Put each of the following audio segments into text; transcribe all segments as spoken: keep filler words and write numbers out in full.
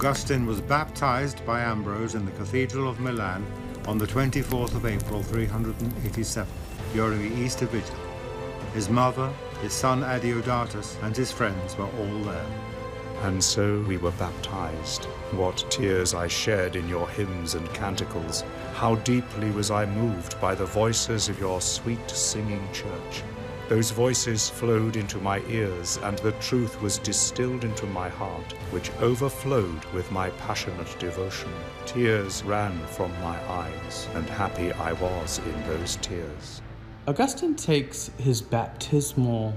Augustine was baptized by Ambrose in the Cathedral of Milan on the twenty-fourth of April, three hundred eighty-seven, during the Easter Vigil. His mother, his son Adeodatus, and his friends were all there. And so we were baptized. What tears I shed in your hymns and canticles. How deeply was I moved by the voices of your sweet singing church. Those voices flowed into my ears, and the truth was distilled into my heart, which overflowed with my passionate devotion. Tears ran from my eyes, and happy I was in those tears. Augustine takes his baptismal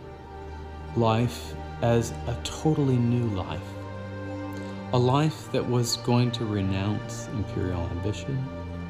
life as a totally new life, a life that was going to renounce imperial ambition.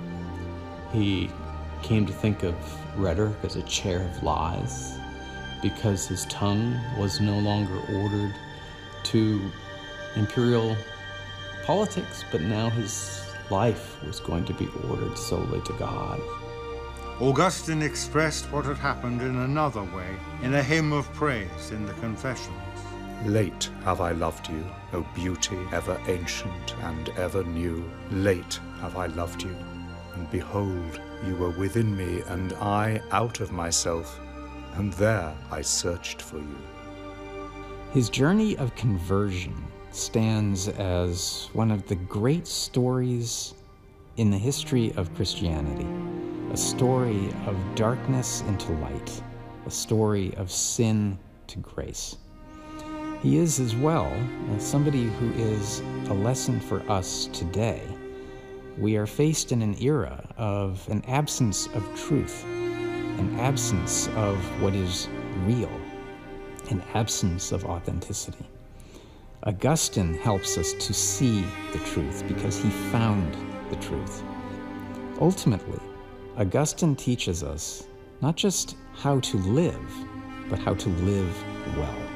He came to think of rhetoric as a chair of lies because his tongue was no longer ordered to imperial politics, but now his life was going to be ordered solely to God. Augustine expressed what had happened in another way, in a hymn of praise in the Confessions. Late have I loved you, O beauty ever ancient and ever new. Late have I loved you, and behold, you were within me, and I out of myself, and there I searched for you. His journey of conversion stands as one of the great stories in the history of Christianity, a story of darkness into light, a story of sin to grace. He is as well somebody who is a lesson for us today. We are faced in an era of an absence of truth, an absence of what is real, an absence of authenticity. Augustine helps us to see the truth because he found the truth. Ultimately, Augustine teaches us not just how to live, but how to live well.